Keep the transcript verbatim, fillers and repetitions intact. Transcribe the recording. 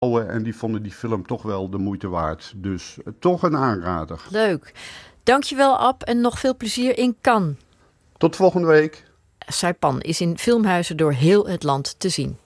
En die vonden die film toch wel de moeite waard. Dus uh, toch een aanrader. Leuk. Dankjewel, Ab. En nog veel plezier in Cannes. Tot volgende week. Saipan is in filmhuizen door heel het land te zien.